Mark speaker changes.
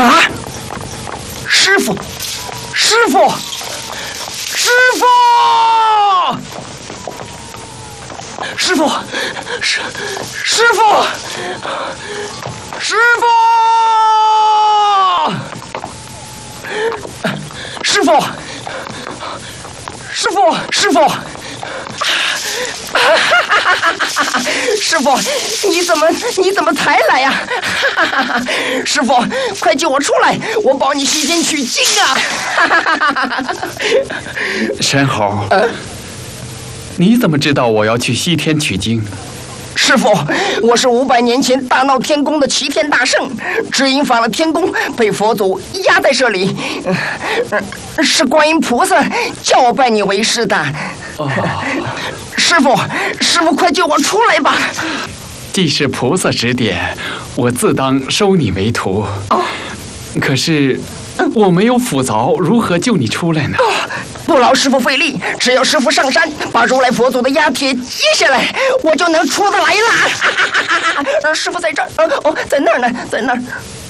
Speaker 1: 啊！师傅，师傅，师傅！师傅，师傅，师傅，师傅，师傅，师傅，师傅，你怎么才来呀？师傅，快救我出来，我保你西天取经啊！
Speaker 2: 申猴，你怎么知道我要去西天取经？
Speaker 1: 师傅，我是500年前大闹天宫的齐天大圣，只因犯了天宫，被佛祖压在这里。是观音菩萨叫我拜你为师的。师傅，快救我出来吧！
Speaker 2: 既是菩萨指点，我自当收你为徒。可是我没有斧凿，如何救你出来呢？
Speaker 1: 不劳师傅费力，只要师傅上山把如来佛祖的压帖接下来，我就能出得来了。师傅在这儿，在那儿呢，在那儿。